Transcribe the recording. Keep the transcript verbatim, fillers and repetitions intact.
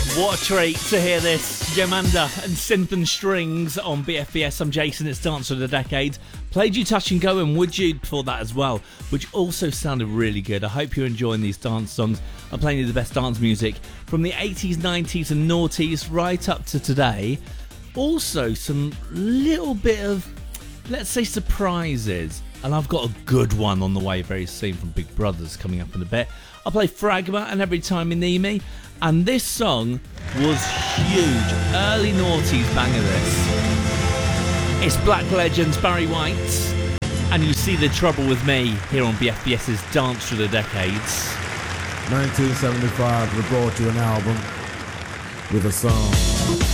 What a treat to hear this. Jemanda and Synth and Strings on B F B S. I'm Jason, it's Dance of the Decade. Played you Touch and Go and Would You before that as well, which also sounded really good. I hope you're enjoying these dance songs. I'm playing you the best dance music from the eighties, nineties and noughties right up to today. Also some little bit of, let's say, surprises. And I've got a good one on the way very soon from Big Brothers coming up in a bit. I'll play Fragma and Every Time You Need Me. And this song was huge. Early noughties banger this. It's Black Legends, Barry White. And You See the Trouble With Me here on B F B S's Dance Through the Decades. nineteen seventy-five, we brought you an album with a song.